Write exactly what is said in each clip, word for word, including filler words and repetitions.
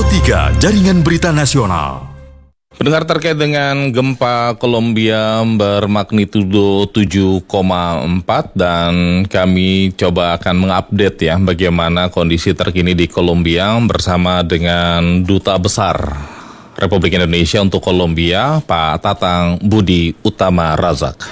Pro tiga, Jaringan Berita Nasional. Pendengar, terkait dengan gempa Kolombia bermagnitudo tujuh koma empat, dan kami coba akan mengupdate ya bagaimana kondisi terkini di Kolombia bersama dengan Duta Besar Republik Indonesia untuk Kolombia, Pak Tatang Budi Utama Razak.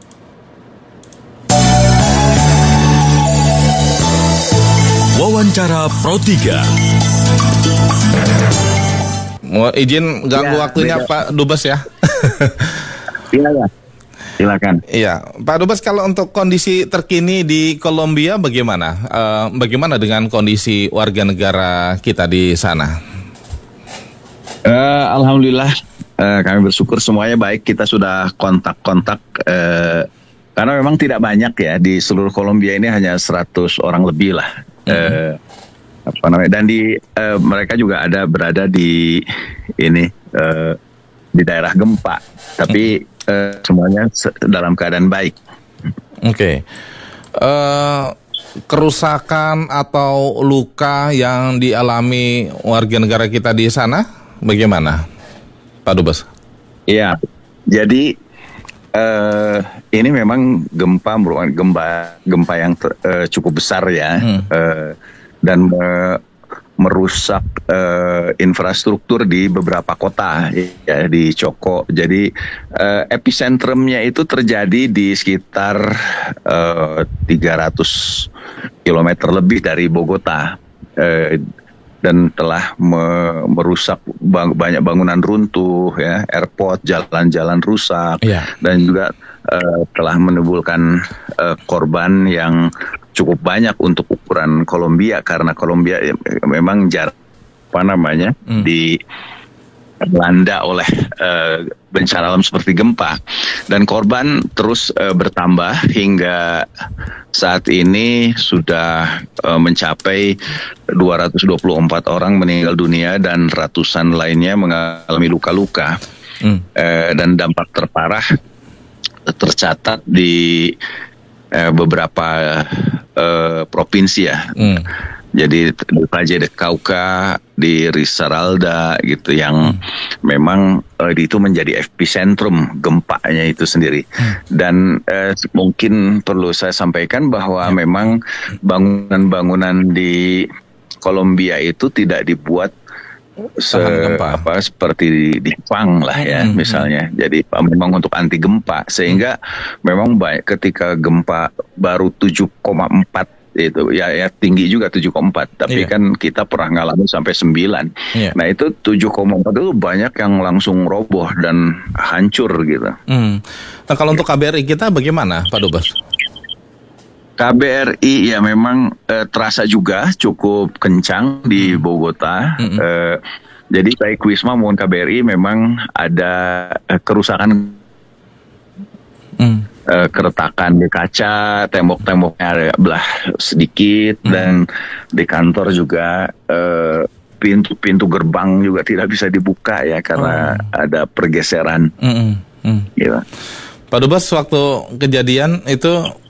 Wawancara Pro tiga. Mau izin ganggu ya, waktunya beda. Pak Dubes ya. Iya ya, silakan. Iya, Pak Dubes, kalau untuk kondisi terkini di Kolombia bagaimana? Uh, bagaimana dengan kondisi warga negara kita di sana? Uh, Alhamdulillah, uh, kami bersyukur semuanya baik. Kita sudah kontak-kontak uh, karena memang tidak banyak ya, di seluruh Kolombia ini hanya seratus orang lebih lah. Mm-hmm. Uh, apa namanya, dan di uh, mereka juga ada berada di ini uh, di daerah gempa, tapi uh, semuanya se- dalam keadaan baik. Oke, okay. uh, kerusakan atau luka yang dialami warga negara kita di sana bagaimana, Pak Dubes? Iya, jadi uh, ini memang gempa merupakan gempa gempa yang ter, uh, cukup besar ya. Hmm. Uh, dan me, merusak uh, infrastruktur di beberapa kota ya, di Chocó. Jadi uh, epicentrumnya itu terjadi di sekitar uh, tiga ratus kilometer lebih dari Bogota, uh, dan telah me- merusak bang- banyak bangunan runtuh ya, airport, jalan-jalan rusak, yeah. Dan juga uh, telah menimbulkan uh, korban yang cukup banyak untuk ukuran Kolombia, karena Kolombia ya, memang jar apa namanya hmm. di dilanda oleh uh, bencana alam seperti gempa, dan korban terus uh, bertambah hingga saat ini sudah uh, mencapai dua ratus dua puluh empat orang meninggal dunia dan ratusan lainnya mengalami luka-luka. hmm. uh, dan dampak terparah tercatat di uh, beberapa uh, provinsi ya. hmm. Jadi di Valle del Cauca, di Risaralda gitu, yang hmm. memang uh, itu menjadi epicentrum gempanya itu sendiri. Hmm. Dan uh, mungkin perlu saya sampaikan bahwa hmm. memang bangunan-bangunan di Kolombia itu tidak dibuat se- apa seperti di, di Jepang lah ya, hmm. misalnya. Jadi memang untuk anti gempa, sehingga hmm. memang baik ketika gempa baru tujuh koma empat itu ya, ya tinggi juga tujuh koma empat, tapi yeah. kan kita pernah ngalamin sampai sembilan. Yeah. Nah itu tujuh koma empat itu banyak yang langsung roboh dan hancur gitu. Hmm. Nah kalau untuk K B R I kita bagaimana, Pak Dubes? K B R I ya memang eh, terasa juga cukup kencang di Bogota. Mm-hmm. Eh, jadi baik Wisma maupun K B R I memang ada eh, kerusakan. Mm. Uh, keretakan di kaca, tembok-temboknya ada belah sedikit, hmm. dan di kantor juga uh, pintu-pintu gerbang juga tidak bisa dibuka ya, karena oh. ada pergeseran. Hmm. Hmm. Gitu. Pak Dubes, waktu kejadian itu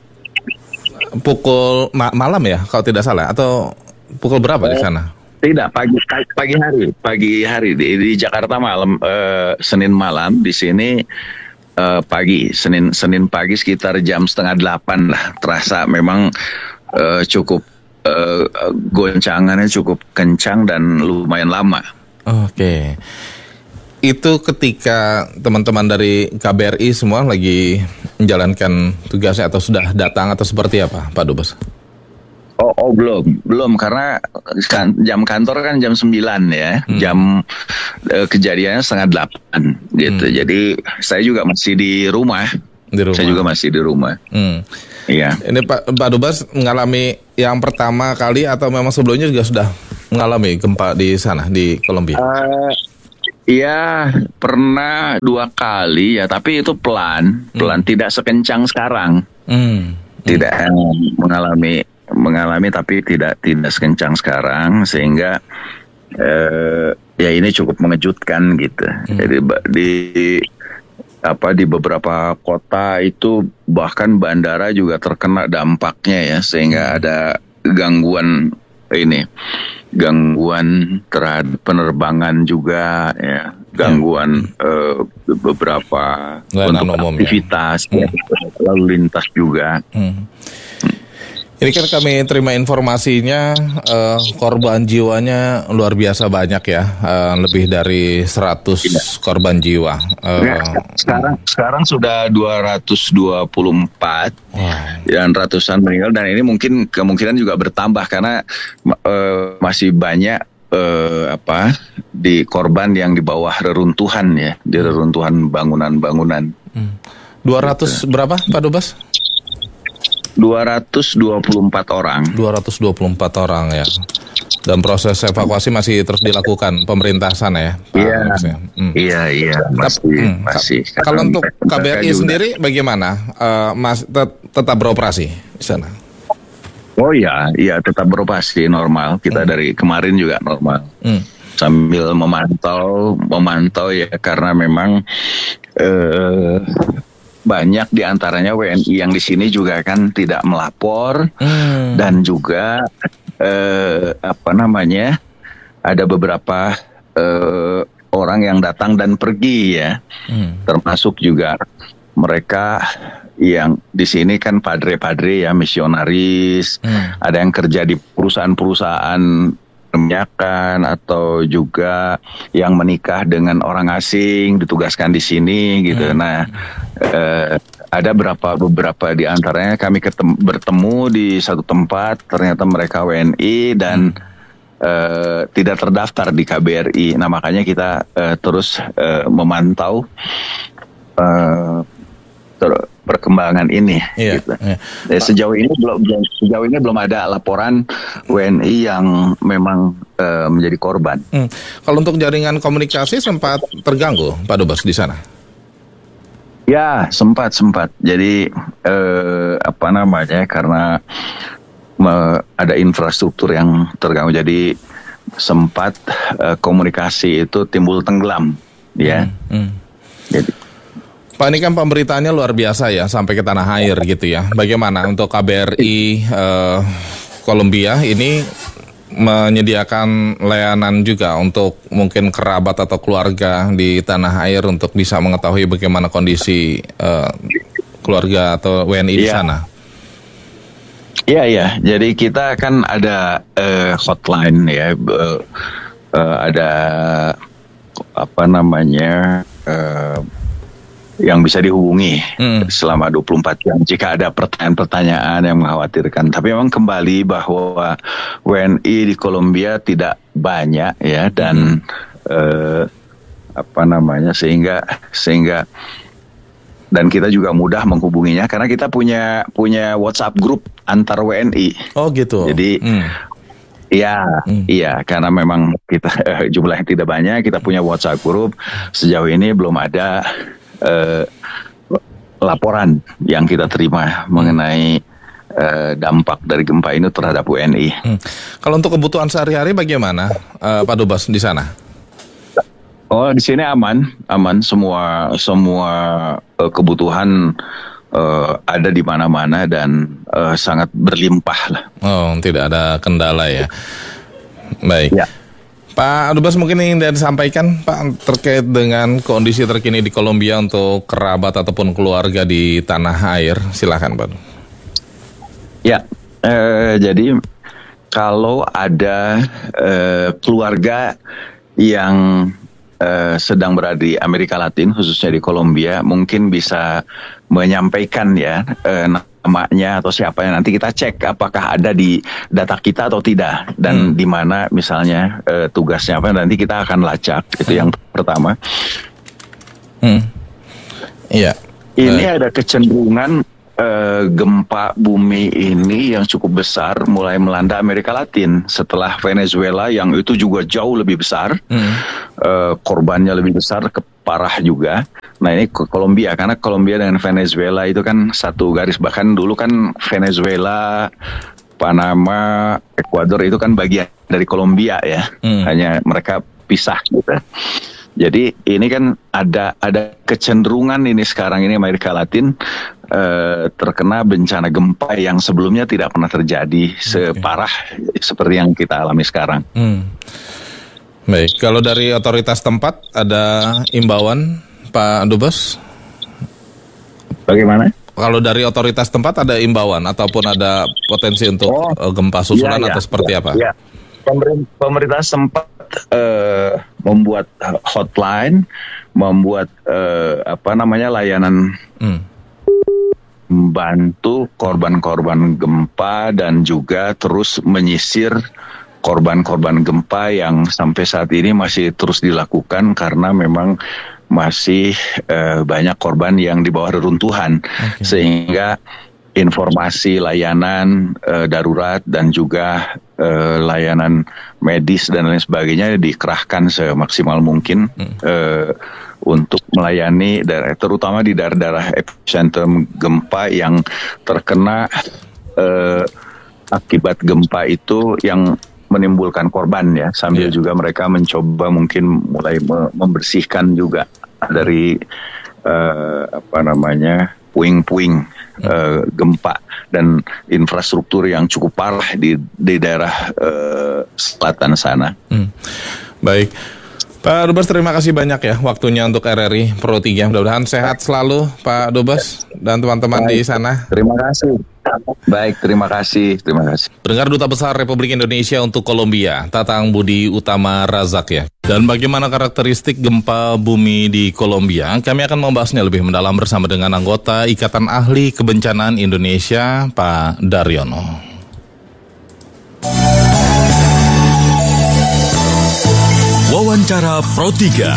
pukul ma- malam ya, kalau tidak salah, atau pukul berapa oh. di sana? Tidak, pagi pagi hari, pagi hari di, di Jakarta malam, uh, Senin malam, di sini Uh, pagi, Senin Senin pagi sekitar jam setengah delapan lah, terasa memang uh, cukup uh, goncangannya cukup kencang dan lumayan lama. Oke, okay. Itu ketika teman-teman dari K B R I semua lagi menjalankan tugasnya atau sudah datang atau seperti apa, Pak Dubes? Oh, oh belum, belum karena kan, jam kantor kan jam sembilan ya, hmm. jam uh, kejadiannya setengah delapan gitu. Hmm. Jadi saya juga masih di rumah. Di rumah. Saya juga masih di rumah. Hmm. Iya. Ini Pak Pak Dubes mengalami yang pertama kali atau memang sebelumnya juga sudah mengalami gempa di sana di Kolombia? Uh, Iya, pernah dua kali ya, tapi itu pelan, pelan, hmm. tidak sekencang sekarang. Hmm. Tidak hmm. mengalami mengalami tapi tidak tidak sekencang sekarang, sehingga eh, ya ini cukup mengejutkan gitu. Hmm. Jadi di apa di beberapa kota itu bahkan bandara juga terkena dampaknya ya, sehingga hmm. ada gangguan ini gangguan terhadap penerbangan juga, ya, gangguan eh, beberapa Layanan untuk umum, aktivitas, ya. ya, lalu lintas juga. Hmm. Ini kan kami terima informasinya eh, korban jiwanya luar biasa banyak ya, eh, lebih dari seratus Iya. korban jiwa. Eh, Ya, sekarang sekarang sudah dua ratus dua puluh empat wah. dan ratusan meninggal, dan ini mungkin kemungkinan juga bertambah karena eh, masih banyak eh, apa di korban yang di bawah reruntuhan, ya, di reruntuhan bangunan-bangunan. Hmm. dua ratus berapa Pak Dubes? dua ratus dua puluh empat orang. dua ratus dua puluh empat orang ya. Dan proses evakuasi masih terus dilakukan pemerintah sana ya, Pak Iya, Dubes ya? Hmm. iya, iya, masih, Hmm, masih. ka- Kalau untuk K B R I juga- sendiri bagaimana? Eh, mas tet- tetap beroperasi di sana? Oh iya, iya tetap beroperasi normal. Kita dari kemarin juga normal. Hmm. Sambil memantau, memantau ya, karena memang eh, banyak diantaranya W N I yang di sini juga kan tidak melapor, Hmm. dan juga eh, apa namanya, ada beberapa eh, orang yang datang dan pergi, ya, Hmm. termasuk juga mereka yang di sini kan padre-padre, ya, misionaris, Hmm. ada yang kerja di perusahaan-perusahaan perminyakan, atau juga yang menikah dengan orang asing ditugaskan di sini gitu. Hmm. Nah, eh, ada berapa beberapa di antaranya kami ketemu, bertemu di satu tempat, ternyata mereka W N I dan eh, tidak terdaftar di K B R I. Nah, makanya kita eh, terus eh, memantau eh, ter- perkembangan ini. Iya, Gitu. iya. Ya, sejauh ini belum belum- sejauh ini belum ada laporan W N I yang memang eh, menjadi korban. Hmm. Kalau untuk jaringan komunikasi sempat terganggu Pak Dubes di sana? Ya, sempat sempat. Jadi eh, apa namanya? Karena me- ada infrastruktur yang terganggu, jadi sempat eh, komunikasi itu timbul tenggelam, ya. Hmm. Jadi Pak, ini kan pemberitaannya luar biasa ya, sampai ke tanah air gitu ya. Bagaimana untuk K B R I eh, Kolombia ini menyediakan layanan juga untuk mungkin kerabat atau keluarga di tanah air untuk bisa mengetahui bagaimana kondisi eh, keluarga atau W N I di Iya. sana? Iya, iya. Jadi kita kan ada eh, hotline, ya, eh, eh, ada apa namanya eh, yang bisa dihubungi Hmm. selama dua puluh empat jam jika ada pertanyaan-pertanyaan yang mengkhawatirkan. Tapi memang kembali bahwa W N I di Kolombia tidak banyak, ya, dan eh, apa namanya sehingga sehingga dan kita juga mudah menghubunginya karena kita punya punya WhatsApp grup antar W N I. Oh gitu. Jadi Hmm. Iya, Hmm. iya, karena memang kita jumlahnya tidak banyak, kita punya WhatsApp grup. Sejauh ini belum ada eh, laporan yang kita terima mengenai eh, dampak dari gempa ini terhadap W N I. Hmm. Kalau untuk kebutuhan sehari-hari bagaimana eh, Pak Dubes di sana? Oh, di sini aman, aman, semua semua eh, kebutuhan eh, ada di mana-mana dan eh, sangat berlimpah lah. Oh, tidak ada kendala ya. Baik. Ya. Pak Dubes, mungkin ingin disampaikan Pak terkait dengan kondisi terkini di Kolombia untuk kerabat ataupun keluarga di tanah air. Silakan Pak. Ya, eh, jadi kalau ada eh, keluarga yang eh, sedang berada di Amerika Latin, khususnya di Kolombia, mungkin bisa menyampaikan, ya, eh, namanya atau siapanya. Nanti kita cek apakah ada di data kita atau tidak, dan Hmm. di mana misalnya eh, tugasnya apa, nanti kita akan lacak. Itu yang pertama. Hmm. Iya. Ini Baik. ada kecenderungan eh, gempa bumi ini yang cukup besar mulai melanda Amerika Latin setelah Venezuela yang itu juga jauh lebih besar, Hmm. eh, korbannya lebih besar, keparah juga. Nah, ini ke Kolombia, karena Kolombia dengan Venezuela itu kan satu garis, bahkan dulu kan Venezuela, Panama, Ekuador itu kan bagian dari Kolombia, ya, Hmm. hanya mereka pisah gitu. Jadi ini kan ada ada kecenderungan ini sekarang ini Amerika Latin eh, terkena bencana gempa yang sebelumnya tidak pernah terjadi separah seperti yang kita alami sekarang. Hmm. Baik, kalau dari otoritas tempat ada imbauan, Pak Dubes? Bagaimana? Kalau dari otoritas tempat ada imbauan ataupun ada potensi untuk Oh, uh, gempa susulan iya, atau iya, seperti iya, apa? Iya. Pemerintah, pemerintah sempat uh, membuat hotline, membuat uh, apa namanya layanan Hmm. membantu korban-korban gempa dan juga terus menyisir korban-korban gempa yang sampai saat ini masih terus dilakukan karena memang masih eh, banyak korban yang di bawah reruntuhan, Okay. sehingga informasi layanan eh, darurat dan juga eh, layanan medis dan lain sebagainya dikerahkan semaksimal mungkin Hmm. eh, untuk melayani daerah, terutama di daerah-daerah epicentrum gempa yang terkena eh, akibat gempa itu yang menimbulkan korban ya, sambil Yeah. juga mereka mencoba mungkin mulai me- membersihkan juga dari eh, apa namanya puing-puing eh, gempa dan infrastruktur yang cukup parah di di daerah eh, selatan sana. Hmm. Baik, Pak Dubes, terima kasih banyak ya waktunya untuk R R I Pro tiga. Mudah-mudahan sehat selalu Pak Dubes dan teman-teman di Baik. sana. Terima kasih. Baik, terima kasih, terima kasih. Pendengar Duta Besar Republik Indonesia untuk Kolombia, Tatang Budi Utama Razak ya. Dan bagaimana karakteristik gempa bumi di Kolombia? Kami akan membahasnya lebih mendalam bersama dengan anggota Ikatan Ahli Kebencanaan Indonesia, Pak Daryono. Wawancara Pro tiga.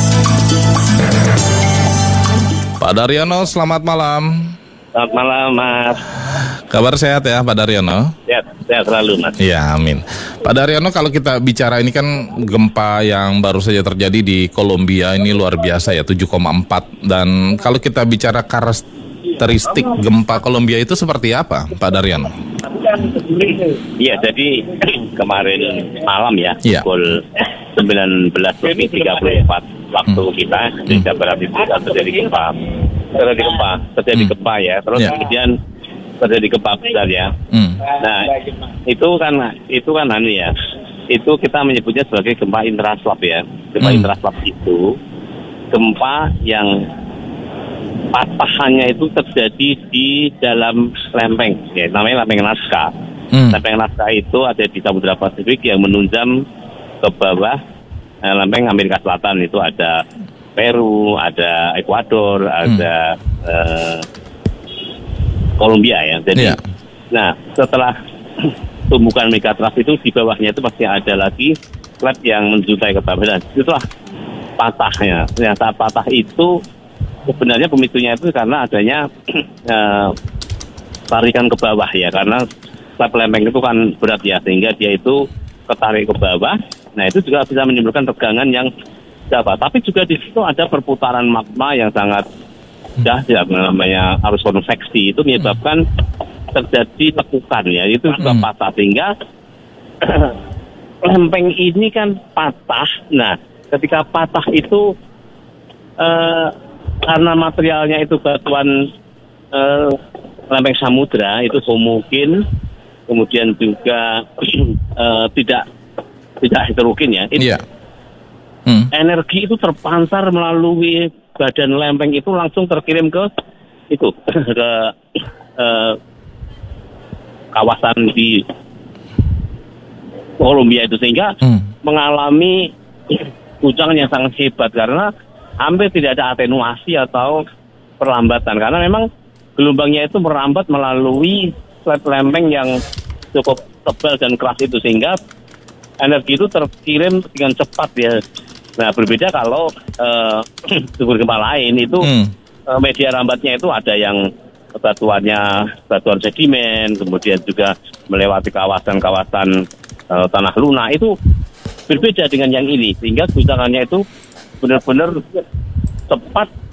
Pak Daryono, selamat malam. Selamat malam, Mas. Kabar sehat ya Pak Daryono? Sehat, sehat selalu, Mas. Ya, amin. Pak Daryono, kalau kita bicara ini kan gempa yang baru saja terjadi di Kolombia ini luar biasa ya, tujuh koma empat. Dan kalau kita bicara karakteristik gempa Kolombia itu seperti apa, Pak Daryono? Iya, jadi kemarin malam ya, Iya. pukul sembilan belas lebih tiga puluh empat waktu Hmm. kita, Indonesia Barat itu terjadi gempa. Terjadi gempa, terjadi Hmm. gempa ya. Terus Iya. kemudian terjadi gempa besar ya. Hmm. Nah, itu kan itu kan anu ya. Itu kita menyebutnya sebagai gempa intraslab ya. Gempa Hmm. intraslab itu gempa yang patahannya itu terjadi di dalam lempeng, ya, namanya lempeng Nazca. Hmm. Lempeng Nazca itu ada di Samudra Pasifik yang menunjam ke bawah eh, lempeng Amerika Selatan. Itu ada Peru, ada Ekuador, ada eh, Kolombia ya. Jadi, Iya. nah setelah tumbukan megatrust itu di bawahnya itu pasti ada lagi slab yang menjuntai ke bawah. Dan itulah patahnya. Ternyata patah itu sebenarnya pemicunya itu karena adanya eh, tarikan ke bawah ya, karena slab lempeng itu kan berat ya, sehingga dia itu ketarik ke bawah. Nah, itu juga bisa menimbulkan tegangan yang dapat. Tapi juga di situ ada perputaran magma yang sangat dahsyat, namanya arus konveksi, itu menyebabkan terjadi lekukan ya, itu juga Hmm. patah, sehingga lempeng ini kan patah. Nah, ketika patah itu eh, karena materialnya itu batuan eh, lempeng samudra itu homogen, kemudian juga eh, tidak tidak heterogen ya. Itu Iya. Hmm. energi itu terpancar melalui badan lempeng itu langsung terkirim ke itu ke eh, kawasan di Kolombia itu, sehingga Hmm. mengalami guncangan yang sangat hebat karena hampir tidak ada atenuasi atau perlambatan, karena memang gelombangnya itu merambat melalui slab lempeng yang cukup tebal dan keras itu, sehingga energi itu terkirim dengan cepat ya. Nah, berbeda kalau eh, sumber gempa lain itu Hmm. eh, media rambatnya itu ada yang batuannya batuan sedimen, kemudian juga melewati kawasan-kawasan eh, tanah lunak, itu berbeda dengan yang ini, sehingga guncangannya itu benar-benar cepat